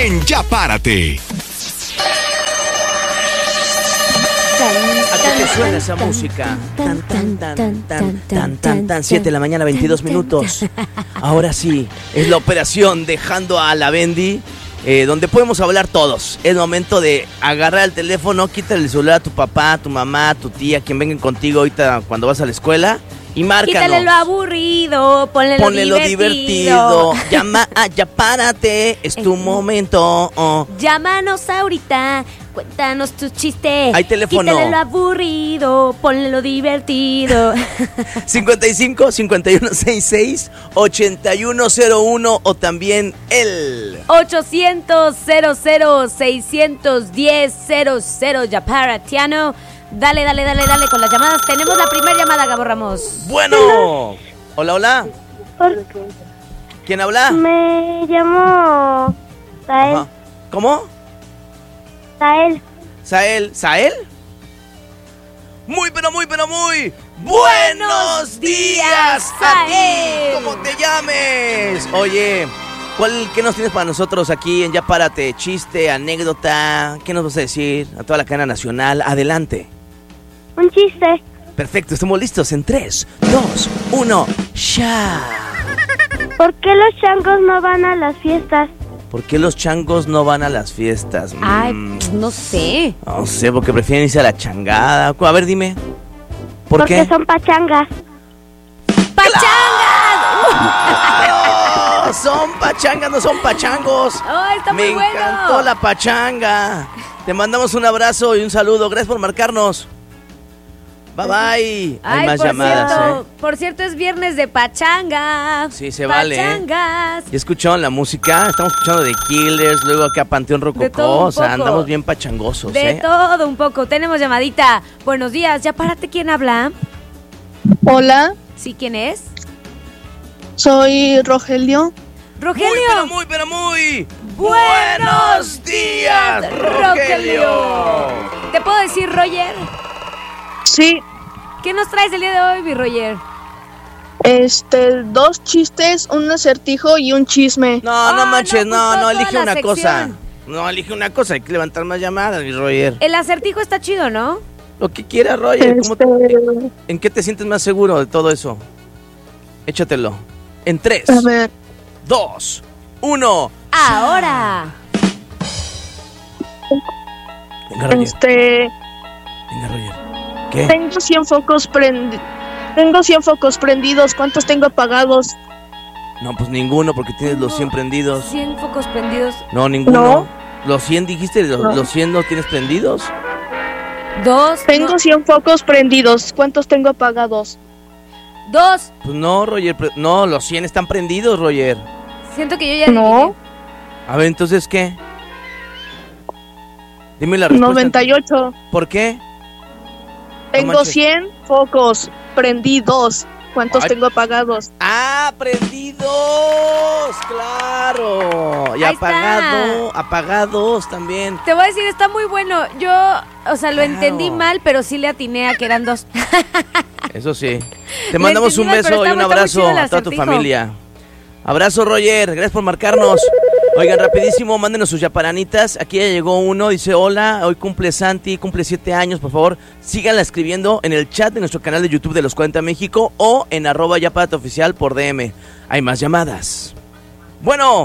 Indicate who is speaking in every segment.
Speaker 1: en Ya Párate.
Speaker 2: ¿A qué te suena esa música? Tan, 7 de la mañana, 22 minutos. Ahora sí, es la operación Dejando a la Bendy, donde podemos hablar todos. Es momento de agarrar el teléfono, quítale el celular a tu papá, a tu mamá, a tu tía, quien vengan contigo ahorita cuando vas a la escuela. Y márcanos.
Speaker 3: Quítale lo aburrido, ponle lo divertido.
Speaker 2: Llama a Ya Párate, es tu momento.
Speaker 3: Llámanos ahorita, cuéntanos tu chiste.
Speaker 2: Hay teléfono.
Speaker 3: Quítale lo aburrido, ponle lo divertido.
Speaker 2: 55 5166 8101 o también el
Speaker 3: 800-00-610-00 Yaparatiano. Dale con las llamadas. Tenemos la primera llamada, Gabo Ramos.
Speaker 2: Bueno. Hola. ¿Quién habla?
Speaker 4: Me llamo Sael.
Speaker 2: Ajá. ¿Cómo? ¿Sael? Muy buenos días a ti, como te llames. Oye, ¿qué nos tienes para nosotros aquí en Ya Párate? Chiste, anécdota, ¿qué nos vas a decir a toda la cadena nacional? Adelante.
Speaker 4: Un chiste.
Speaker 2: Perfecto, estamos listos en 3, 2, 1, ¡ya!
Speaker 4: ¿Por qué los changos no van a las fiestas?
Speaker 2: ¿Por qué los changos no van a las fiestas?
Speaker 3: Ay, no sé.
Speaker 2: No sé, porque prefieren irse a la changada. A ver, dime. ¿Por qué?
Speaker 4: Porque son pachangas.
Speaker 3: ¡Pachangas!
Speaker 2: ¡No! Son pachangas, no son pachangos.
Speaker 3: ¡Oh, está muy bueno!
Speaker 2: Me encantó la pachanga. Te mandamos un abrazo y un saludo. Gracias por marcarnos. Bye bye. Hay más llamadas,
Speaker 3: Por cierto, es viernes de pachanga.
Speaker 2: Sí, se vale.
Speaker 3: Pachangas.
Speaker 2: ¿Ya escucharon la música? Estamos escuchando The Killers, luego acá Panteón Rococó. O sea, andamos bien pachangosos,
Speaker 3: De todo un poco. Tenemos llamadita. Buenos días. Ya párate. ¿Quién habla?
Speaker 5: Hola.
Speaker 3: ¿Sí? ¿Quién es?
Speaker 5: Soy Rogelio.
Speaker 3: Rogelio.
Speaker 2: Muy buenos días, Rogelio.
Speaker 3: ¿Te puedo decir, Roger?
Speaker 5: Sí.
Speaker 3: ¿Qué nos traes el día de hoy, mi Roger?
Speaker 5: 2 chistes, un acertijo y un chisme.
Speaker 2: No manches, no, elige
Speaker 3: toda la
Speaker 2: una cosa.
Speaker 3: sección.
Speaker 2: No, elige una cosa, hay que levantar más llamadas, mi Roger.
Speaker 3: El acertijo está chido, ¿no?
Speaker 2: Lo que quieras, Roger. ¿En qué te sientes más seguro de todo eso? Échatelo. En 3,
Speaker 5: A ver.
Speaker 2: 2, 1.
Speaker 3: Ahora.
Speaker 2: Venga, Roger. Venga, Roger. ¿Qué?
Speaker 5: Tengo 100 focos prendidos. ¿Cuántos tengo apagados?
Speaker 2: No, pues ninguno, porque tienes los 100 prendidos.
Speaker 3: 100 focos prendidos.
Speaker 2: No, ninguno.
Speaker 5: No.
Speaker 2: ¿Los 100 dijiste? ¿Los 100 no tienes prendidos?
Speaker 3: 2.
Speaker 5: Tengo 100 focos prendidos. ¿Cuántos tengo apagados?
Speaker 3: 2.
Speaker 2: Pues no, Roger. No, los 100 están prendidos, Roger.
Speaker 3: Siento que yo ya
Speaker 5: No.
Speaker 3: adiviné.
Speaker 2: A ver, entonces, ¿qué? Dime la respuesta.
Speaker 5: 98.
Speaker 2: ¿Por qué?
Speaker 5: Tengo
Speaker 2: manches.
Speaker 5: 100 focos prendidos. ¿Cuántos
Speaker 2: Ay.
Speaker 5: tengo apagados?
Speaker 2: ¡Ah, prendidos! ¡Claro! Y
Speaker 3: Ahí está.
Speaker 2: apagados también.
Speaker 3: Te voy a decir, está muy bueno. Yo, lo
Speaker 2: Claro.
Speaker 3: entendí mal, pero sí le atiné a que eran 2.
Speaker 2: Eso sí. Te mandamos un
Speaker 3: entendí mal, pero
Speaker 2: beso y un
Speaker 3: está muy
Speaker 2: abrazo
Speaker 3: chido el
Speaker 2: a toda tu
Speaker 3: acertijo.
Speaker 2: familia. Abrazo, Roger. Gracias por marcarnos. Oigan, rapidísimo, mándenos sus yaparanitas. Aquí ya llegó uno, dice: hola, hoy cumple Santi, cumple 7 años. Por favor, síganla escribiendo en el chat de nuestro canal de YouTube de Los 40 México o en @yaparatooficial por DM. Hay más llamadas. Bueno.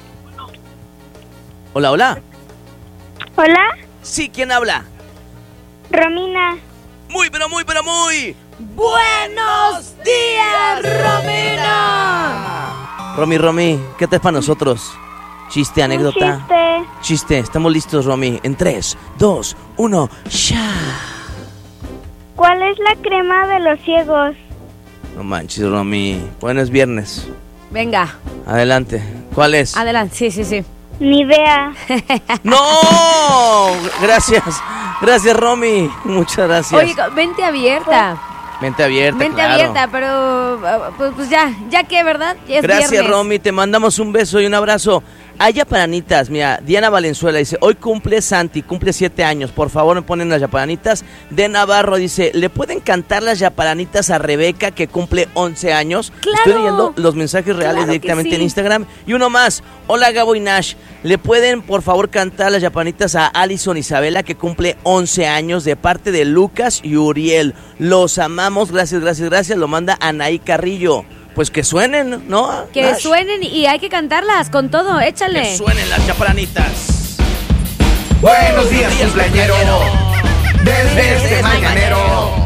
Speaker 2: Hola.
Speaker 4: Hola,
Speaker 2: Sí, ¿quién habla?
Speaker 4: Romina.
Speaker 2: Muy.
Speaker 3: ¡Buenos días, Romina!
Speaker 2: Romy, ¿qué traes para nosotros? Chiste, anécdota.
Speaker 4: Un
Speaker 2: Chiste, estamos listos, Romy. En 3, 2, 1, ¡ya!
Speaker 4: ¿Cuál es la crema de los ciegos?
Speaker 2: No manches, Romy. Bueno, es viernes.
Speaker 3: Venga,
Speaker 2: Adelante. ¿Cuál es?
Speaker 3: adelante. Sí.
Speaker 4: Nivea.
Speaker 2: ¡No! Gracias, Romy. Muchas gracias.
Speaker 3: Oye, mente abierta.
Speaker 2: Mente abierta,
Speaker 3: Mente
Speaker 2: claro.
Speaker 3: abierta, pero pues ya que, ¿verdad? Ya es
Speaker 2: Gracias,
Speaker 3: viernes.
Speaker 2: Romy. Te mandamos un beso y un abrazo. Hay yaparanitas, mira, Diana Valenzuela dice: hoy cumple Santi, cumple 7 años. Por favor, me ponen las yaparanitas. De Navarro dice: ¿le pueden cantar las yaparanitas a Rebeca, que cumple 11 años?
Speaker 3: ¡Claro!
Speaker 2: Estoy leyendo los mensajes reales
Speaker 3: Claro que
Speaker 2: directamente
Speaker 3: sí.
Speaker 2: en Instagram. Y uno más, Hola Gabo y Nash, ¿le pueden por favor cantar las chapanitas a Alison Isabela que cumple 11 años de parte de Lucas y Uriel? Los amamos, gracias, lo manda Anaí Carrillo. Pues que suenen, ¿no?
Speaker 3: Que
Speaker 2: Nash?
Speaker 3: suenen y hay que cantarlas con todo, échale.
Speaker 2: Que suenen las chapanitas.
Speaker 1: Buenos días, cumpleañero. Desde este mañanero.